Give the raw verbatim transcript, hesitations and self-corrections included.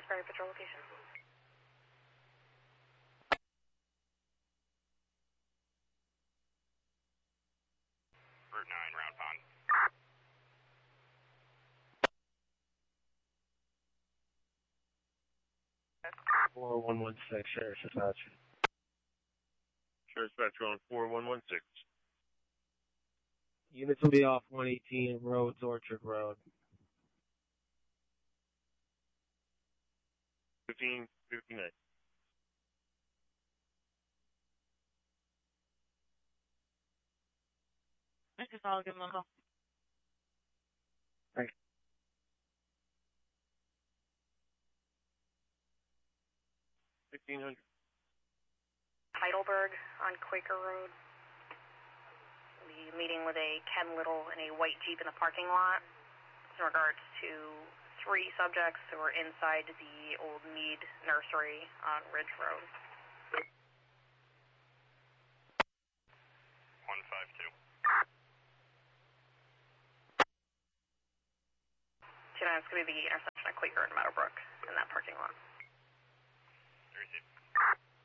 Asbury Patrol location. Route nine, Round Pond. four one one six, Sheriff's Dispatch. Sheriff's Dispatch on four one one six. Units will be off one eighteen Rhodes Orchard Road. fifteen fifty-nine. Mister Follow, give him a call. Thanks. fifteen hundred. Heidelberg on Quaker Road. We'll be meeting with a Ken Little in a white Jeep in the parking lot in regards to three subjects who are inside the old Mead Nursery on Ridge Road. one five two. Two nine, it's going to be the intersection of Quaker and Meadowbrook in that parking lot.